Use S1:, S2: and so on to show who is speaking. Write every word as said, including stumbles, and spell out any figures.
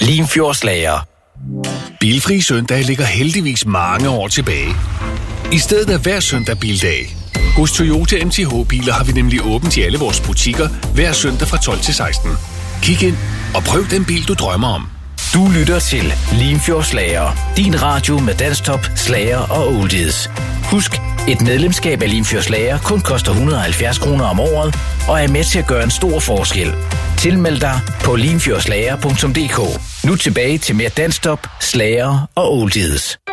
S1: Limfjordslager.
S2: Bilfri søndag ligger heldigvis mange år tilbage. I stedet er hver søndag bildag. Hos Toyota M T H-biler har vi nemlig åbent i alle vores butikker hver søndag fra tolv til seksten. Kig ind og prøv den bil, du drømmer om.
S1: Du lytter til Limfjordslager. Din radio med danstop, slager og oldies. Husk, et medlemskab af Limfjordslager kun koster et hundrede og halvfjerds kroner om året og er med til at gøre en stor forskel. Tilmeld dig på limfjordslager punktum d k. Nu tilbage til mere danstop, slager og oldies.